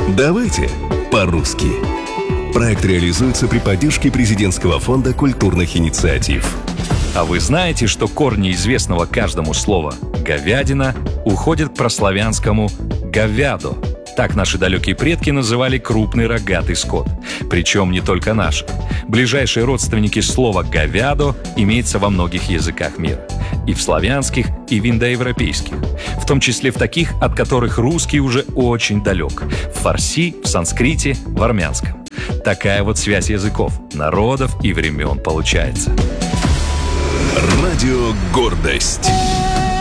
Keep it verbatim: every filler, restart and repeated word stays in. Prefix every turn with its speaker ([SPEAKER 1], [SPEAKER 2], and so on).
[SPEAKER 1] Давайте по-русски. Проект реализуется при поддержке Президентского фонда культурных инициатив.
[SPEAKER 2] А вы знаете, что корни известного каждому слова «говядина» уходят к прославянскому «говядо»? Так наши далекие предки называли крупный рогатый скот. Причем не только наши. Ближайшие родственники слова «говядо» имеются во многих языках мира. И в славянских, и в индоевропейских. В том числе в таких, от которых русский уже очень далек. В фарси, в санскрите, в армянском. Такая вот связь языков, народов и времен получается.
[SPEAKER 1] Радио «Гордость».